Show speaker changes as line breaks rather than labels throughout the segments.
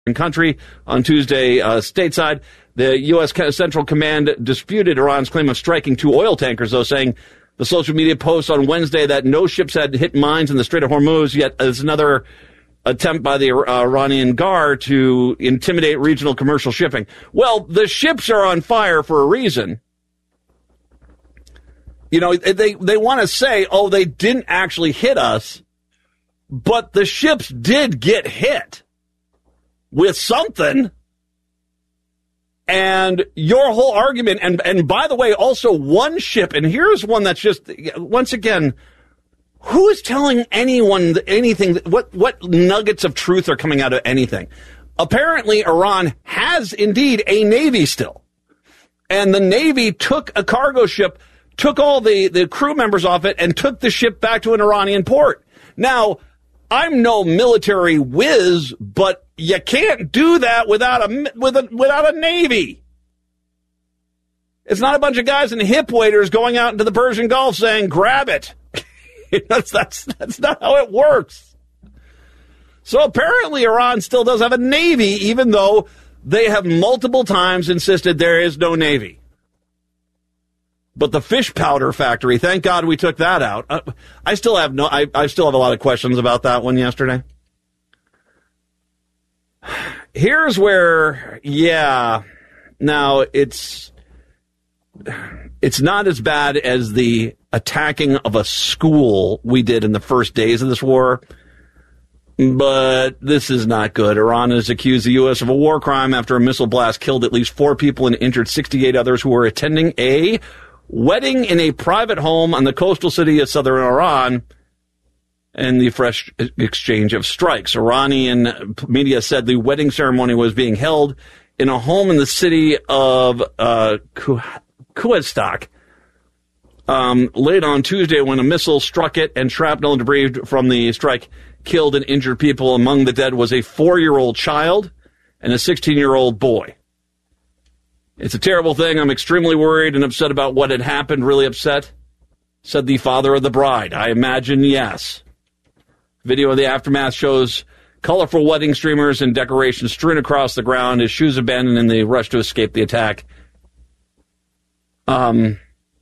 country on Tuesday stateside. The U.S. Central Command disputed Iran's claim of striking 2 oil tankers, though, saying the social media post on Wednesday that no ships had hit mines in the Strait of Hormuz, yet as another attempt by the Iranian GAR to intimidate regional commercial shipping. Well, the ships are on fire for a reason. You know, they want to say, oh, they didn't actually hit us, but the ships did get hit with something. And your whole argument, and by the way, also one ship, and here's one that's just, once again, who is telling anyone anything? What nuggets of truth are coming out of anything? Apparently, Iran has indeed a navy still. And the Navy took a cargo ship, took all the crew members off it, and took the ship back to an Iranian port. Now, I'm no military whiz, but you can't do that without a navy. It's not a bunch of guys in hip waders going out into the Persian Gulf saying, grab it. That's not how it works. So apparently Iran still does have a navy, even though they have multiple times insisted there is no navy. But the fish powder factory, thank God we took that out. I still have I still have a lot of questions about that one yesterday. Here's where, now it's not as bad as the attacking of a school we did in the first days of this war, but this is not good. Iran has accused the U.S. of a war crime after a missile blast killed at least 4 people and injured 68 others who were attending a wedding in a private home on the coastal city of southern Iran, and the fresh exchange of strikes. Iranian media said the wedding ceremony was being held in a home in the city of Khuzestan late on Tuesday when a missile struck it, and shrapnel and debris from the strike killed and injured people. Among the dead was a 4-year-old child and a 16-year-old boy. It's a terrible thing. I'm extremely worried and upset about what had happened, really upset, said the father of the bride. I imagine, yes. Video of the aftermath shows colorful wedding streamers and decorations strewn across the ground, his shoes abandoned in the rush to escape the attack. A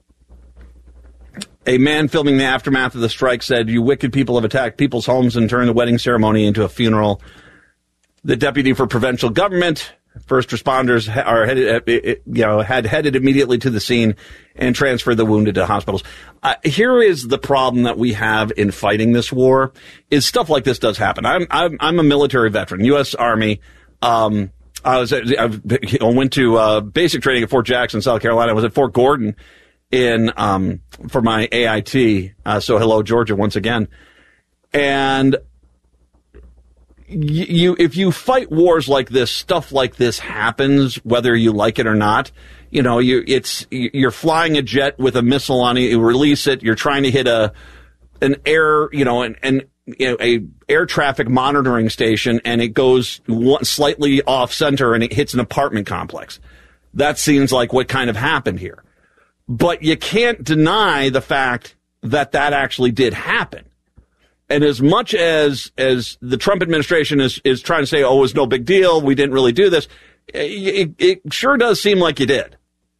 man filming the aftermath of the strike said, "You wicked people have attacked people's homes and turned the wedding ceremony into a funeral." The deputy for provincial government, first responders had headed immediately to the scene and transferred the wounded to hospitals. Here is the problem that we have in fighting this war: is stuff like this does happen. I'm a military veteran, U.S. Army. I went to basic training at Fort Jackson, South Carolina. I was at Fort Gordon for my AIT. So hello, Georgia, once again. And if you fight wars like this, stuff like this happens, whether you like it or not. You know, you're flying a jet with a missile on it. You release it. You're trying to hit a air traffic monitoring station, and it goes slightly off center and it hits an apartment complex. That seems like what kind of happened here. But you can't deny the fact that actually did happen. And as much as the Trump administration is trying to say, oh, it was no big deal, we didn't really do this, it sure does seem like you did.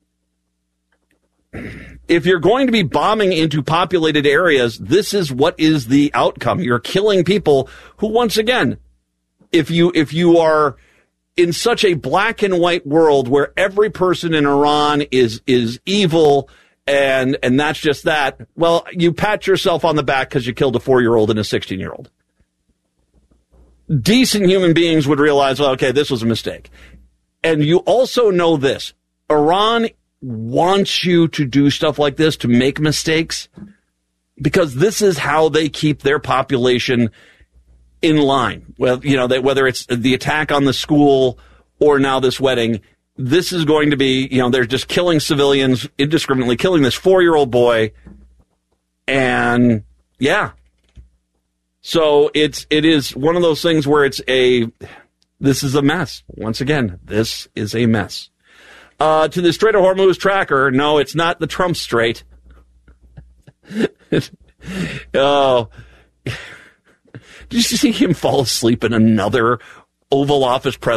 If you're going to be bombing into populated areas, this is what is the outcome. You're killing people who, once again, if you are in such a black and white world where every person in Iran is evil and that's just that, well, you pat yourself on the back because you killed a 4-year-old and a 16-year-old. Decent human beings would realize, well, okay, this was a mistake. And you also know this: Iran wants you to do stuff like this, to make mistakes, because this is how they keep their population in line. Well, you know, whether it's the attack on the school or now this wedding, this is going to be, you know, they're just killing civilians indiscriminately, killing this 4-year-old boy. And yeah. So it is one of those things where this is a mess. Once again, this is a mess. To the Strait of Hormuz tracker, no, it's not the Trump Strait. Oh. Did you see him fall asleep in another Oval Office press